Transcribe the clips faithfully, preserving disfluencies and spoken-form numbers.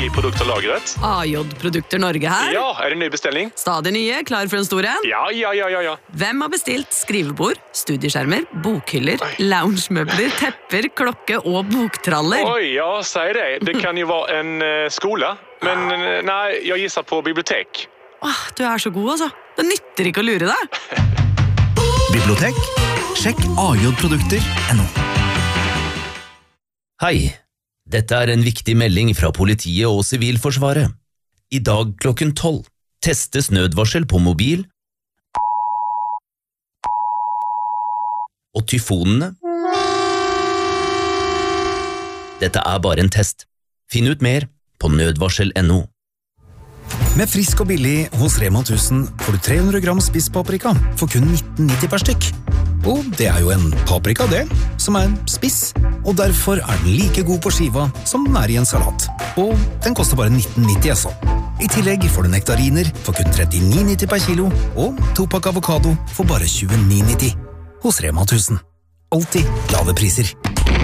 i produkterlagret. A J-produkter Norge her. Ja, er det ny bestelling? Stadig nye, klar for en stor en. Ja, ja, ja, ja, ja. Hvem har bestilt skrivebord, studieskjermer, bokhyller, loungemøbler, tepper, klokke og boktraller? Oi, ja, sier det. Det kan jo være en uh, skole, men uh, nei, jeg gisser på bibliotek. Åh, du er så god, altså. Det nytter ikke å lure deg. Bibliotek? Sjekk a j produkter punktum no. Hei, dette er en viktig melding fra politiet og Sivilforsvaret. I dag klokken tolv testes nødvarsel på mobil, og tyfonene. Dette er bare en test. Finn ut mer på nødvarsel punktum no. Med frisk og billig hos Rema tusen får du tre hundre gram spisspaprika for kun nitten nitti per stykk. Og det er jo en paprika det, som er spiss, og derfor er den like god på skiva som den er i en salat. Og den koster bare nitten nitti, altså. I tillegg får du nektariner for kun trettini nitti per kilo, og to pakk avokado for bare tjueni nitti. Hos Rema tusen. Alltid lave priser.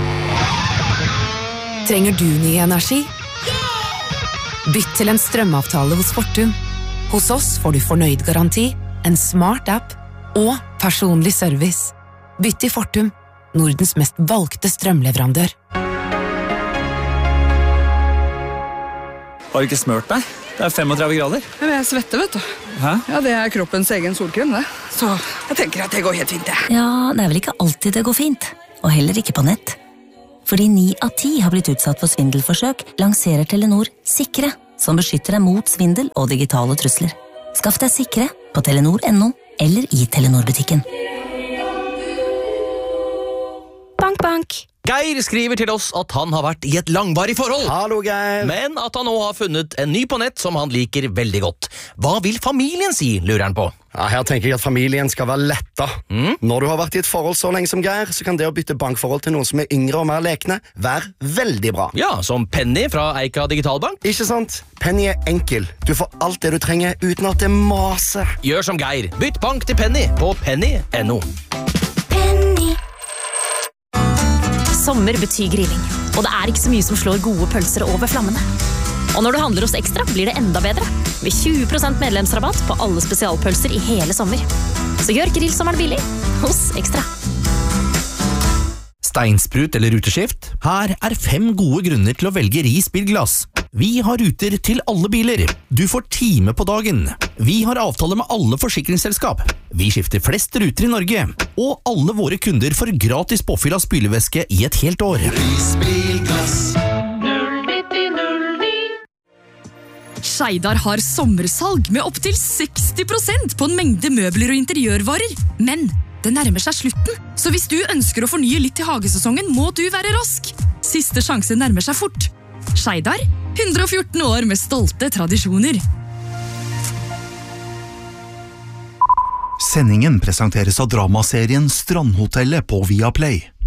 Trenger du ny energi? Bytt til en strømavtale hos Fortum. Hos oss får du fornøyd garanti, en smart app og personlig service. Bytt til Fortum, Nordens mest valgte strømleverandør. Har du ikke smørt deg? Det er femogtredve grader. Men jeg svetter, vet du. Hæ? Ja, det er kroppens egen solkrem, det. Så jeg tenker at det går helt fint, det. Ja, det er vel ikke alltid det går fint. Og heller ikke på nett. Fordi ni av ti har blitt utsatt for svindelforsøk, lanserer Telenor Sikre, som beskytter deg mot svindel og digitale trusler. Skaff deg Sikre på telenor punktum no eller i Telenor-butikken. Bank, bank. Geir skriver til oss at han har vært i et langvarig forhold. Hallo, Geir. Men at han nå har funnet en ny på nett som han liker veldig godt. Hva vil familien si, lurer han på? Ja, her tenker jeg at familien skal være letta. Mm? Når du har vært i et forhold så lenge som Geir, så kan det å bytte bankforhold til noen som er yngre og mer lekne være veldig bra. Ja, som Penny fra Eika Digitalbank. Ikke sant? Penny er enkel. Du får alt det du trenger uten at det maser. Gjør som Geir. Bytt bank til Penny på penny punktum no. Sommer betyr grilling, og det er ikke så mye som slår gode pølser over flammene. Og når du handler hos Ekstra, blir det enda bedre. Med tjue prosent medlemsrabatt på alle spesialpølser i hele sommer. Så gjør grillsommeren billig hos Ekstra. Steinsprut eller ruteskift? Her er fem gode grunner til å velge Ris bilglass. Vi har ruter til alle biler. Du får time på dagen. Vi har avtale med alle forsikringsselskap. Vi skifter flest ruter i Norge. Og alle våre kunder får gratis påfyll av spylevæske i et helt år. Ris bilglass. null nitti null ni. Skeidar har sommersalg med opp til seksti prosent på en mengde møbler og interiørvarer. Men det nærmer seg slutten, så hvis du ønsker å fornye litt til hagesesongen, må du være rask. Siste sjanse nærmer seg fort. Skeidar, hundre og fjorten år med stolte tradisjoner. Sendingen presenteres av dramaserien Strandhotellet på Viaplay.